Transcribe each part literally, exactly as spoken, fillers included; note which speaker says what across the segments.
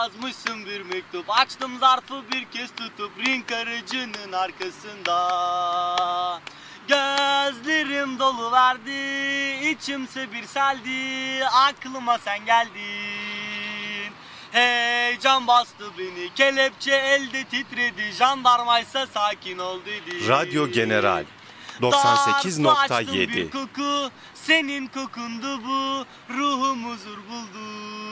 Speaker 1: yazmışsın bir mektup. Açtım zarfı bir kez tutup renk aracının arkasında. Gözlerim dolu verdi, içimse bir seldi. Aklıma sen geldin. Heyecan bastı beni, kelepçe elde titredi. Jandarmaysa sakin ol dedi.
Speaker 2: Radyo General doksan sekiz nokta
Speaker 1: Dartı açtım bir
Speaker 2: yedi.
Speaker 1: koku, senin kokundu bu. Ruhum huzur buldu.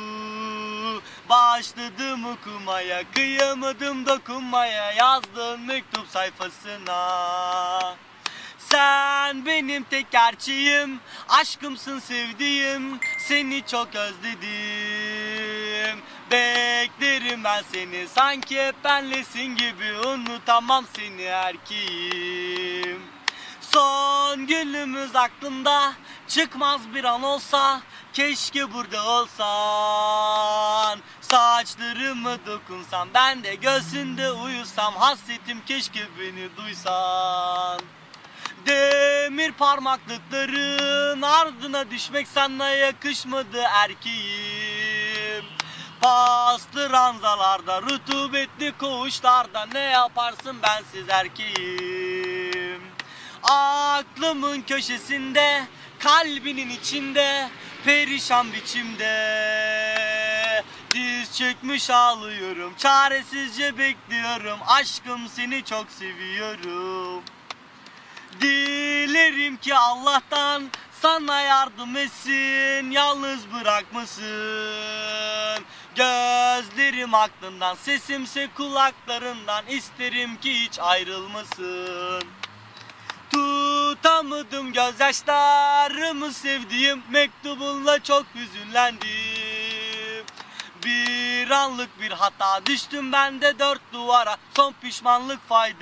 Speaker 1: Başladım okumaya, kıyamadım dokunmaya. Yazdığın mektup sayfasına. Sen benim tek gerçeğim, aşkımsın sevdiğim. Seni çok özledim. Beklerim ben seni, sanki hep benlesin gibi. Unutamam seni erkeğim. Son günümüz aklımda, çıkmaz bir an olsa. Keşke burada olsan. Saçlarımı dokunsam, ben de göğsünde uyusam. Hasretim keşke beni duysan. Demir parmaklıkların ardına düşmek sana yakışmadı erkeğim. Paslı ranzalarda, rutubetli koğuşlarda ne yaparsın bensiz erkeğim. Aklımın köşesinde, kalbinin içinde, perişan biçimde diz çökmüş ağlıyorum, çaresizce bekliyorum. Aşkım seni çok seviyorum. Dilerim ki Allah'tan sana yardım etsin, yalnız bırakmasın. Gözlerim aklından, sesimse kulaklarından, isterim ki hiç ayrılmasın. Tutamadım gözyaşlarımı sevdiğim, mektubunla çok hüzünlendim. Bir anlık bir hata, düştüm ben de dört duvara, son pişmanlık fayda.